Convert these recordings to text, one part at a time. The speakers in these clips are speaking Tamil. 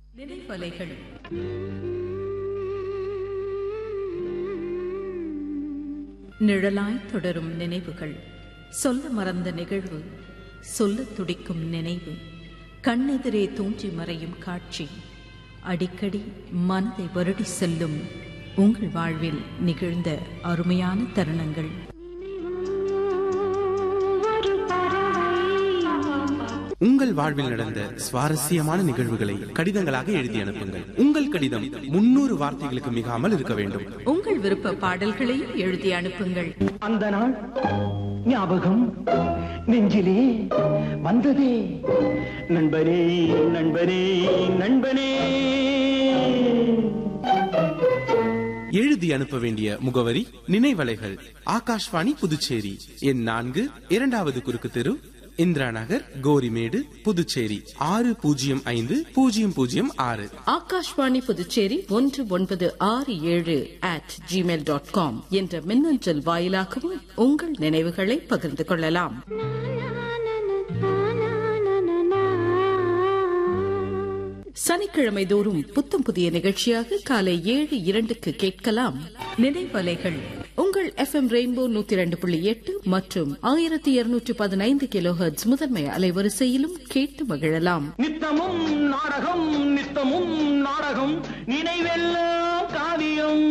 நினைவலைகள். நிழலாய் தொடரும் நினைவுகள். சொல்ல மறந்த நிகழ்வு, சொல்ல துடிக்கும் நினைவு, கண்ணெதிரே தூஞ்சி மறையும் காட்சி, அடிக்கடி மனதை வருடி செல்லும் உங்கள் வாழ்வில் நிகழ்ந்த அருமையான தருணங்கள். உங்கள் வாழ்வில் நடந்த சுவாரஸ்யமான நிகழ்வுகளை கடிதங்களாக எழுதி அனுப்புங்கள். உங்கள் கடிதம் 300 வார்த்தைகளுக்கு மிகாமல் இருக்க வேண்டும். உங்கள் விருப்ப பாடல்களையும் எழுதி அனுப்புங்கள். அந்த நாள் ஞாபகம் நெஞ்சிலே வந்ததே, நண்பனே நண்பனே நண்பனே. எழுதி அனுப்ப வேண்டிய முகவரி நினைவலைகள், ஆகாஷ்வாணி புதுச்சேரி, எண் 4, 2வது குறுக்கு தெரு, இந்திரா நகர், கோரிமேடு, புதுச்சேரி 605006. ஆகாஷ்வாணி புதுச்சேரி 1967@gmail.com என்ற மின்னஞ்சல் வாயிலாகவும் உங்கள் நினைவுகளை பகிர்ந்து கொள்ளலாம். சனிக்கிழமை தோறும் புத்தம் புதிய நிகழ்ச்சியாக காலை 7:02 கேட்கலாம். நினைவலைகள். உங்கள் FM ரெயின்போ 102.8 மற்றும் 1215 கிலோஹெர்ட்ஸ் முதன்மை அலைவரிசையிலும் கேட்டு மகிழலாம். நித்தமும் நாடகம் நித்தமும் நாடகம், நினைவெல்லாம் காவியம்.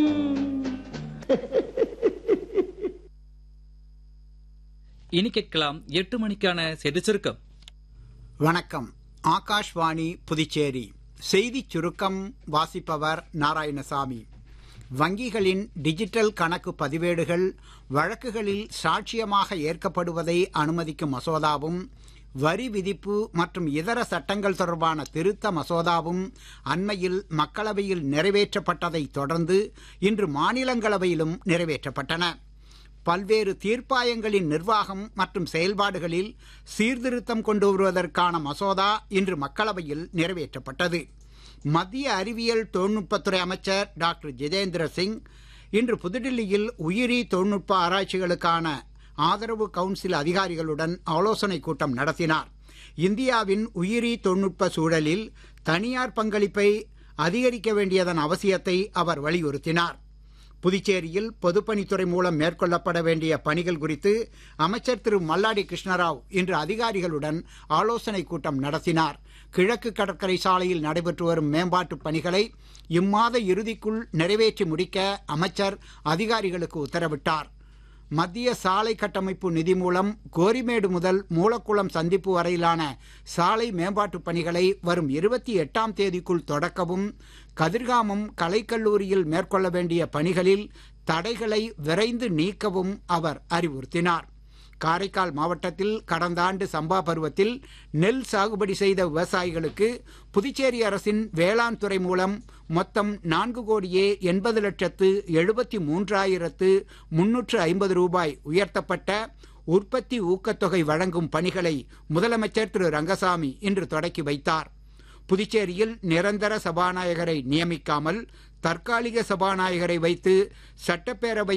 இனி கேட்கலாம் 8 மணிக்கான செய்தி சுருக்கம். வணக்கம். ஆகாஷ்வாணி புதுச்சேரி செய்திச் சுருக்கம் வாசிப்பவர் நாராயணசாமி. வங்கிகளின் டிஜிட்டல் கணக்கு பதிவேடுகள் வழக்குகளில் சாட்சியமாக ஏற்கப்படுவதை அனுமதிக்கும் மசோதாவும், வரி விதிப்பு மற்றும் இதர சட்டங்கள் தொடர்பான திருத்த மசோதாவும் அண்மையில் மக்களவையில் நிறைவேற்றப்பட்டதை தொடர்ந்து இன்று மாநிலங்களவையிலும் நிறைவேற்றப்பட்டன. பல்வேறு தீர்ப்பாயங்களின் நிர்வாகம் மற்றும் செயல்பாடுகளில் சீர்திருத்தம் கொண்டு வருவதற்கான மசோதா இன்று மக்களவையில் நிறைவேற்றப்பட்டது. மத்திய அறிவியல் தொழில்நுட்பத்துறை அமைச்சர் டாக்டர் ஜிதேந்திர சிங் இன்று புதுடில்லியில் உயிரி தொழில்நுட்ப ஆராய்ச்சிகளுக்கான ஆதரவு கவுன்சில் அதிகாரிகளுடன் ஆலோசனைக் கூட்டம் நடத்தினார். இந்தியாவின் உயிரி தொழில்நுட்ப சூழலில் தனியார் பங்களிப்பை அதிகரிக்க வேண்டியதன் அவசியத்தை அவர் வலியுறுத்தினார். புதுச்சேரியில் பொதுப்பணித்துறை மூலம் மேற்கொள்ளப்பட வேண்டிய பணிகள் குறித்து அமைச்சர் திரு மல்லாடி கிருஷ்ணராவ் இன்று அதிகாரிகளுடன் ஆலோசனைக் கூட்டம் நடத்தினார். கிழக்கு கடற்கரை சாலையில் நடைபெற்று வரும் மேம்பாட்டுப் பணிகளை இம்மாத இறுதிக்குள் நிறைவேற்றி முடிக்க அமைச்சர் அதிகாரிகளுக்கு உத்தரவிட்டார். மத்திய சாலை கட்டமைப்பு நிதி மூலம் கோரிமேடு முதல் மூலக்குளம் சந்திப்பு வரையிலான சாலை மேம்பாட்டுப் பணிகளை வரும் 28ஆம் தேதிக்குள் தொடக்கவும், கதிர்காமம் கலைக்கல்லூரியில் மேற்கொள்ள வேண்டிய பணிகளில் தடைகளை விரைந்து நீக்கவும் அவர் அறிவுறுத்தினார். காரைக்கால் மாவட்டத்தில் கடந்த ஆண்டு சம்பா பருவத்தில் நெல் சாகுபடி செய்த விவசாயிகளுக்கு புதுச்சேரி அரசின் வேளாண் துறை மூலம் மொத்தம் 4,80,73,350 ரூபாய் உயர்த்தப்பட்ட உற்பத்தி ஊக்கத்தொகை வழங்கும் பணிகளை முதலமைச்சர் திரு ரங்கசாமி இன்று தொடக்கி வைத்தார். புதுச்சேரியில் நிரந்தர சபாநாயகரை நியமிக்காமல் தற்காலிக சபாநாயகரை வைத்து சட்டப்பேரவை